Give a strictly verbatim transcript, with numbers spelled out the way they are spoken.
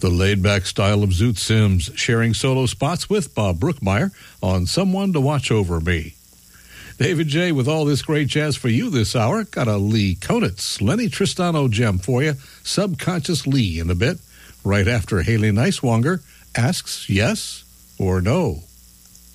The laid-back style of Zoot Sims, sharing solo spots with Bob Brookmeyer on Someone to Watch Over Me. David J. with all this great jazz for you this hour. Got a Lee Konitz, Lenny Tristano gem for you. Subconscious Lee in a bit. Right after Haley Neiswanger asks yes or no.